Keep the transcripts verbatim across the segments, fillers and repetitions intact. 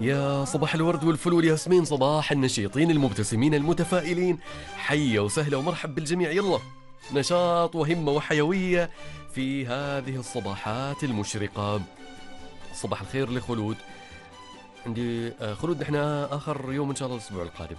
يا صباح الورد والفل والياسمين، صباح النشيطين المبتسمين المتفائلين. حيا وسهلا ومرحب بالجميع. يلا نشاط وهمة وحيوية في هذه الصباحات المشرقة. صباح الخير لخلود. عندي آه، خلود، نحن آخر يوم إن شاء الله الأسبوع القادم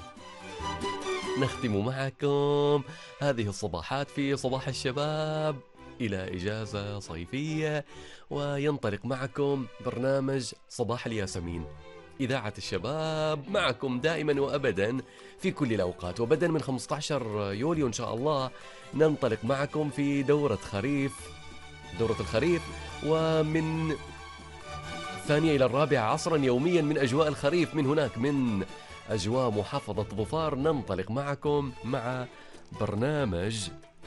نختم معكم هذه الصباحات في صباح الشباب إلى إجازة صيفية، وينطلق معكم برنامج صباح الياسمين، إذاعة الشباب معكم دائما وأبدا في كل الأوقات. وبدءا من خمسة عشر يوليو إن شاء الله ننطلق معكم في دورة خريف دورة الخريف، ومن الثانية إلى الرابعة عصرا يوميا من أجواء الخريف، من هناك من أجواء محافظة ظفار ننطلق معكم مع برنامج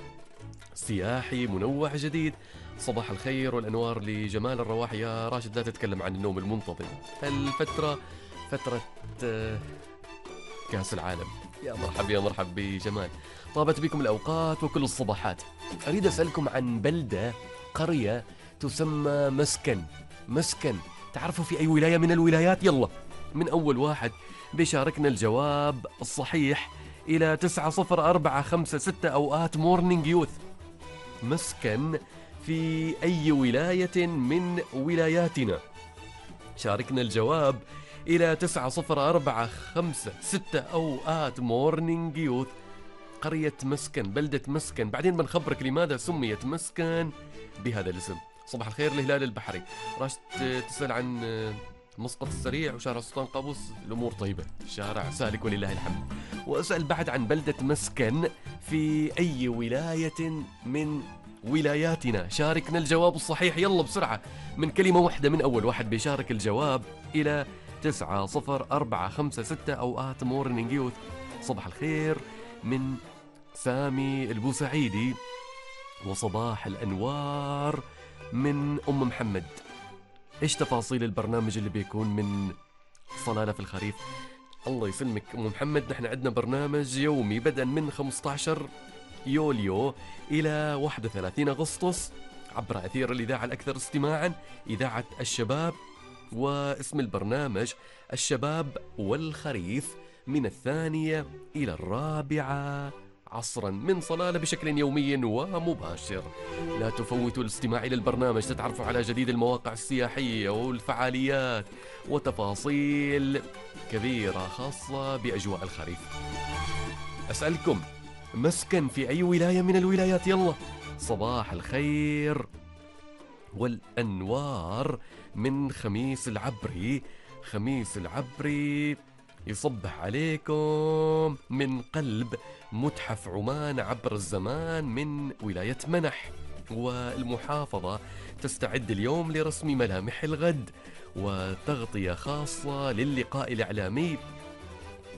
سياحي منوع جديد. صباح الخير والأنوار لجمال الرواح. يا راشد لا تتكلم عن النوم المنتظم، الفترة فترة آه، كأس العالم. يا مرحب يا مرحب بجمال، طابت بكم الأوقات وكل الصباحات. أريد أسألكم عن بلدة، قرية تسمى مسكن. مسكن تعرفوا في أي ولاية من الولايات؟ يلا من أول واحد بيشاركنا الجواب الصحيح إلى تسعة صفر أربعة خمسة ستة أوقات مورنينج يوث. مسكن في أي ولاية من ولاياتنا؟ شاركنا الجواب إلى تسعة صفر أربعة خمسة ستة أوقات مورنينج يوث. قرية مسكن، بلدة مسكن، بعدين بنخبرك لماذا سميت مسكن بهذا الاسم. صباح الخير لهلال البحري. راشد تسأل عن مسقط السريع وشارع سلطان قابوس، الأمور طيبة، الشارع سالك ولله الحمد. وأسأل بعد عن بلدة مسكن في أي ولاية من ولاياتنا. شاركنا الجواب الصحيح يلا بسرعة من كلمة واحدة، من أول واحد بيشارك الجواب إلى تسعة صفر أربعة خمسة ستة أوقات مورنينج يوث. صباح الخير من سامي البوسعيدي، وصباح الأنوار من أم محمد. إيش تفاصيل البرنامج اللي بيكون من صلالة في الخريف؟ الله يسلمك أم محمد، نحن عندنا برنامج يومي بدءا من خمسة عشر يوليو إلى واحد وثلاثين أغسطس عبر أثير الإذاعة الأكثر استماعا، إذاعة الشباب. واسم البرنامج الشباب والخريف، من الثانية إلى الرابعة عصرا من صلالة بشكل يومي ومباشر. لا تفوتوا الاستماع إلى البرنامج، تتعرفوا على جديد المواقع السياحية والفعاليات وتفاصيل كبيرة خاصة بأجواء الخريف. أسألكم، مسكن في أي ولاية من الولايات؟ يلا صباح الخير والأنوار من خميس العبري. خميس العبري يصبح عليكم من قلب متحف عمان عبر الزمان من ولاية منح. والمحافظة تستعد اليوم لرسم ملامح الغد وتغطية خاصة للقاء الإعلامي